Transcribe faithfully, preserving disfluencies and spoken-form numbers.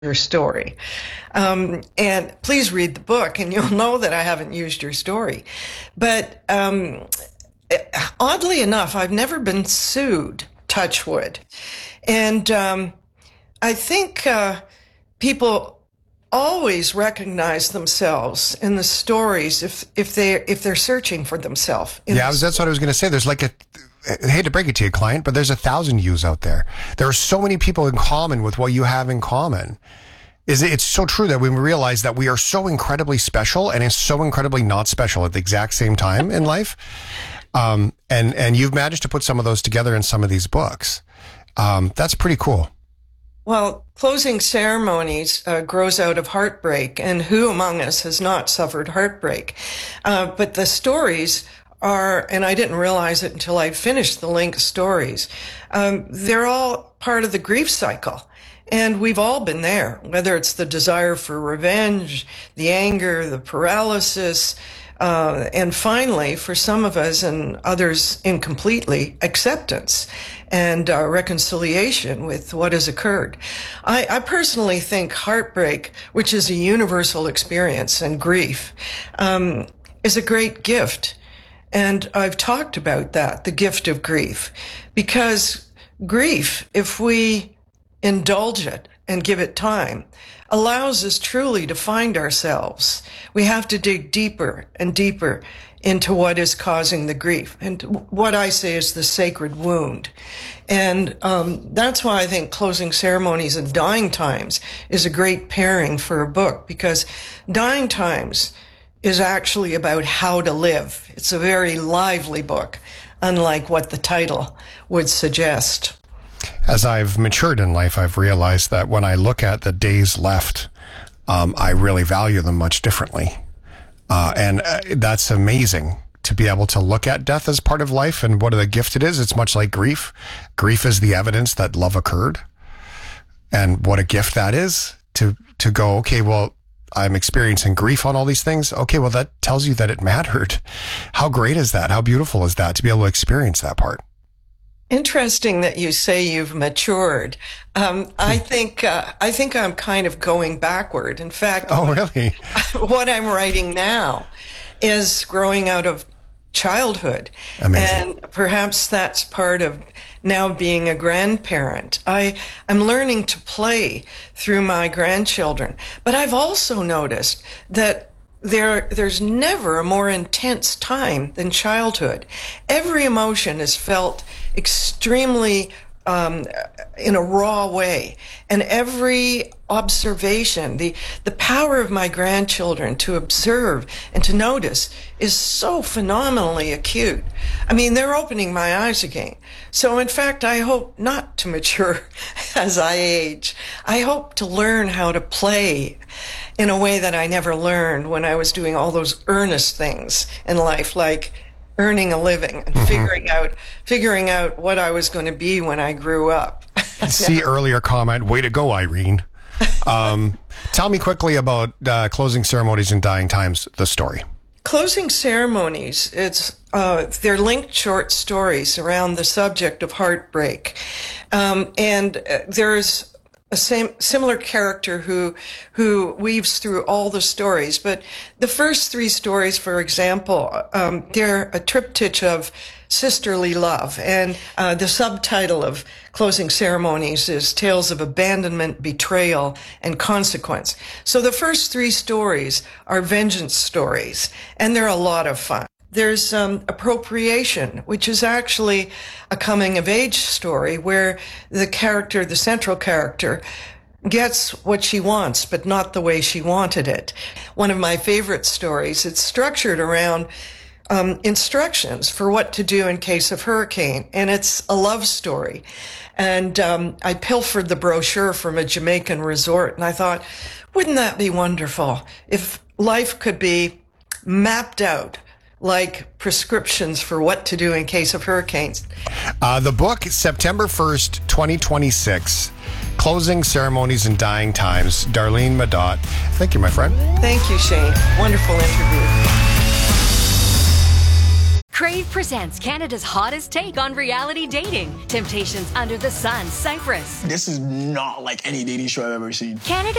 your story. Um, and please read the book and you'll know that I haven't used your story. But um, oddly enough, I've never been sued, touch wood. And um, I think uh, people always recognize themselves in the stories if if they if they're searching for themselves. Yeah, that's what I was going to say. There's like a, I hate to break it to you, client, but there's a thousand yous out there. There are so many people in common with what you have in common. Is it, it's so true that when we realize that we are so incredibly special and is so incredibly not special at the exact same time in life. Um, and and you've managed to put some of those together in some of these books. Um, that's pretty cool. Well, Closing Ceremonies uh, grows out of heartbreak, and who among us has not suffered heartbreak? Uh, but the stories are, and I didn't realize it until I finished the Link stories, um, they're all part of the grief cycle. And we've all been there, whether it's the desire for revenge, the anger, the paralysis, uh, and finally, for some of us and others incompletely, acceptance and uh, reconciliation with what has occurred. I, I personally think heartbreak, which is a universal experience, and grief, um, is a great gift. And I've talked about that, the gift of grief, because grief, if we indulge it and give it time, allows us truly to find ourselves. We have to dig deeper and deeper into what is causing the grief. And what I say is the sacred wound. And um, that's why I think Closing Ceremonies and Dying Times is a great pairing for a book, because Dying Times is actually about how to live. It's a very lively book, unlike what the title would suggest. As I've matured in life, I've realized that when I look at the days left, um, I really value them much differently. Uh, and uh, that's amazing to be able to look at death as part of life and what a gift it is. It's much like grief. Grief is the evidence that love occurred. And what a gift that is to, to go, okay, well, I'm experiencing grief on all these things. Okay, well, that tells you that it mattered. How great is that? How beautiful is that to be able to experience that part? Interesting that you say you've matured. Um, I think uh, I think I'm kind of going backward. In fact, oh really? What I'm writing now is growing out of childhood. Amazing. And perhaps that's part of now being a grandparent. I I'm learning to play through my grandchildren, but I've also noticed that There, there's never a more intense time than childhood. Every emotion is felt extremely um, in a raw way, and every observation, the the power of my grandchildren to observe and to notice is so phenomenally acute. I mean, they're opening my eyes again. So, in fact, I hope not to mature as I age. I hope to learn how to play in a way that I never learned when I was doing all those earnest things in life, like earning a living and mm-hmm. figuring out figuring out what I was going to be when I grew up. See earlier comment, way to go, Irene. Um, tell me quickly about uh, Closing Ceremonies and Dying Times, the story. Closing Ceremonies, it's uh, they're linked short stories around the subject of heartbreak. Um, and uh, there's a same similar character who who weaves through all the stories. But the first three stories, for example, um, they're a triptych of sisterly love. And uh, the subtitle of Closing Ceremonies is Tales of Abandonment, Betrayal, and Consequence. So the first three stories are vengeance stories, and they're a lot of fun. There's um, Appropriation, which is actually a coming-of-age story where the character, the central character, gets what she wants, but not the way she wanted it. One of my favorite stories, it's structured around um, instructions for what to do in case of hurricane, and it's a love story. And um, I pilfered the brochure from a Jamaican resort, and I thought, wouldn't that be wonderful if life could be mapped out like prescriptions for what to do in case of hurricanes. Uh, the book, September first, twenty twenty-six, Closing Ceremonies and Dying Times. Darlene Medot. Thank you, my friend. Thank you, Shane. Wonderful interview. Crave presents Canada's hottest take on reality dating. Temptations Under the Sun, Cyprus. This is not like any dating show I've ever seen. Canada